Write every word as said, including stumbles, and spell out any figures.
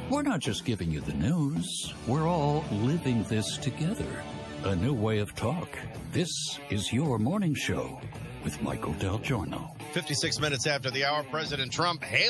We're not just giving you the news. We're all living this together. A new way of talk. This is Your Morning Show with Michael Del Giorno. fifty-six minutes after the hour, President Trump hailed